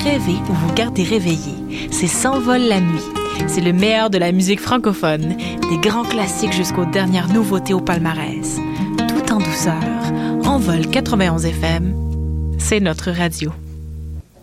rêver ou vous garder réveillé. C'est S'envole la nuit. C'est le meilleur de la musique francophone, des grands classiques jusqu'aux dernières nouveautés au palmarès. Tout en douceur, Envol 91 FM, c'est notre radio.